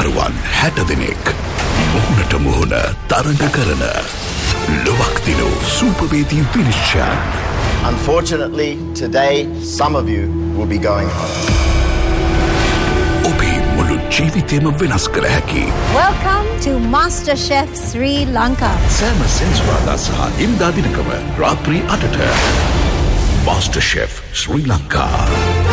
දරුවන් 60 දෙනෙක් මුහුණට මුහුණ තරඟ කරන ලොවක් දිනෝ සූපවේදී විනිශ්චයන්. Unfortunately, today some of you will be going home. ඔබේ මුළු ජීවිතේම වෙනස් කළ හැකි. Welcome to MasterChef Sri Lanka. සෑම සෙන්සුරාදා සහ ඉරිදා දිනකම රාත්‍රී 8ට MasterChef Sri Lanka.